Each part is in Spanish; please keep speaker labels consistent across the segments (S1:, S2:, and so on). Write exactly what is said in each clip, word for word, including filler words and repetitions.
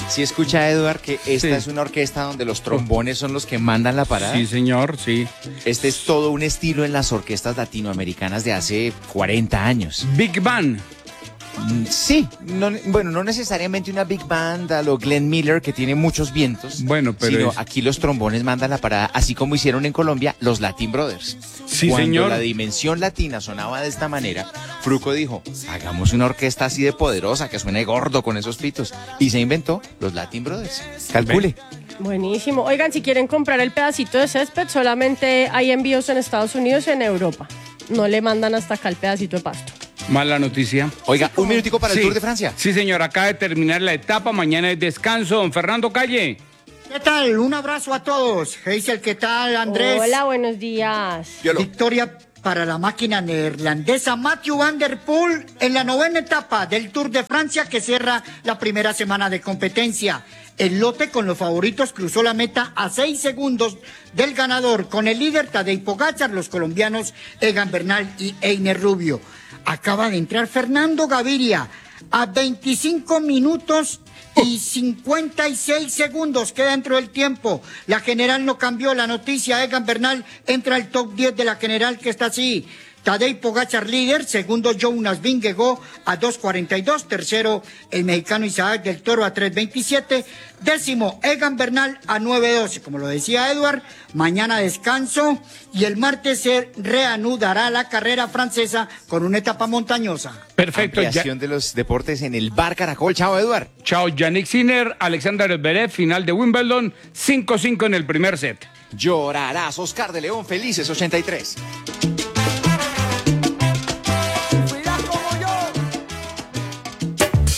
S1: Sí escucha, Eduard, que esta
S2: Sí.
S1: es una orquesta donde los trombones son los que mandan la parada.
S2: Sí, señor, sí.
S1: Este es todo un estilo en las orquestas latinoamericanas de hace cuarenta años.
S2: Big Band.
S1: Mm, Sí, no, bueno, no necesariamente una big band a lo Glenn Miller que tiene muchos vientos.
S2: Bueno, pero
S1: sino
S2: es-
S1: aquí los trombones mandan la parada, así como hicieron en Colombia los Latin Brothers.
S2: Sí,
S1: Cuando
S2: señor.
S1: la dimensión latina sonaba de esta manera, Fruco dijo, hagamos una orquesta así de poderosa que suene gordo con esos pitos. Y se inventó los Latin Brothers. Calcule.
S3: Buenísimo. Oigan, si quieren comprar el pedacito de césped, solamente hay envíos en Estados Unidos y en Europa. No le mandan hasta acá el pedacito de pasto.
S2: Mala noticia.
S1: Oiga, un minutico para el
S2: Sí.
S1: Tour de Francia.
S2: Sí, señor, acaba de terminar la etapa, mañana es descanso. Don Fernando Calle.
S4: ¿Qué tal? Un abrazo a todos. Heisel, ¿qué tal, Andrés?
S3: Hola, buenos días.
S4: Victoria para la máquina neerlandesa Mathieu van der Poel en la novena etapa del Tour de Francia que cierra la primera semana de competencia. El lote con los favoritos cruzó la meta a seis segundos del ganador, con el líder Tadej Pogačar, los colombianos Egan Bernal y Einer Rubio. Acaba de entrar Fernando Gaviria a veinticinco minutos y cincuenta y seis segundos, queda dentro del tiempo. La general no cambió la noticia. Egan Bernal entra al top diez de la general, que está así: Tadej Pogačar líder, segundo Jonas Vingegaard a dos cuarenta y dos, tercero el mexicano Isaac del Toro a tres veintisiete, décimo Egan Bernal a nueve doce. Como lo decía Eduard, mañana descanso y el martes se reanudará la carrera francesa con una etapa montañosa.
S2: Perfecto. Ya-
S1: Ampliación de los deportes en el Bar Caracol. Chao, Eduard.
S2: Chao, Yannick Sinner, Alexander Zverev, final de Wimbledon, cinco cinco en el primer set.
S1: Llorarás, Oscar de León, felices ochenta y tres.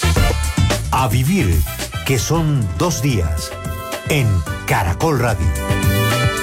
S5: A vivir, que son dos días, en Caracol Radio.